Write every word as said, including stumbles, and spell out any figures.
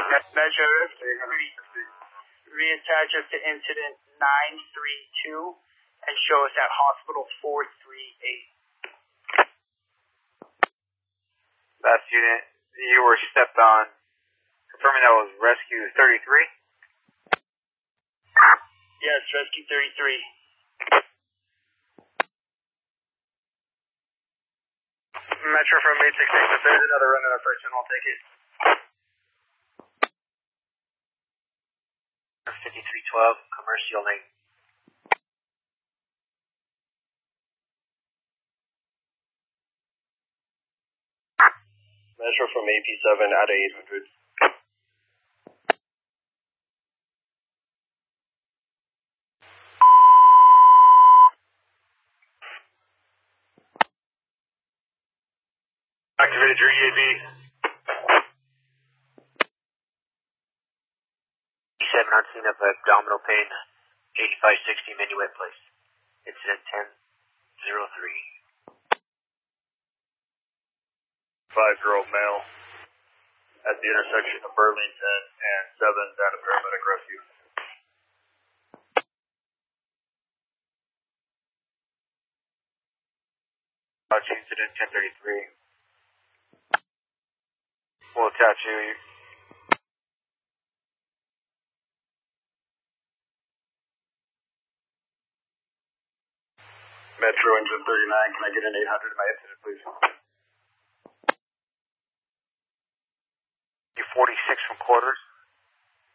Measure reattach us to incident nine three two and show us at hospital four three eight. Last unit, you were stepped on. Confirming that was rescue thirty-three? Yes, rescue thirty-three. Metro from eight six six, if there's another run in our person, I'll take it. fifty-three twelve, commercial lane. Metro from A P seven out of eight hundred. Activated your E A B. seven on scene of abdominal pain, eighty-five sixty minuet place. Incident ten zero three. Five-year-old male at the intersection of Burlington and seventh at a paramedic rescue. Watch incident ten thirty-three. We'll attach you. Metro engine thirty-nine, can I get an eight hundred in my incident, please? forty-six from quarters.